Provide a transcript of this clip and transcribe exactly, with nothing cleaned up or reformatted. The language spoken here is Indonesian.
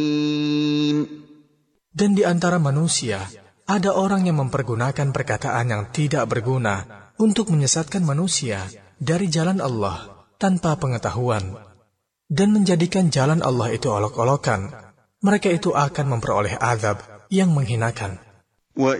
Dan di antara manusia, ada orang yang mempergunakan perkataan yang tidak berguna untuk menyesatkan manusia dari jalan Allah tanpa pengetahuan, dan menjadikan jalan Allah itu olok-olokan. Mereka itu akan memperoleh azab yang menghinakan.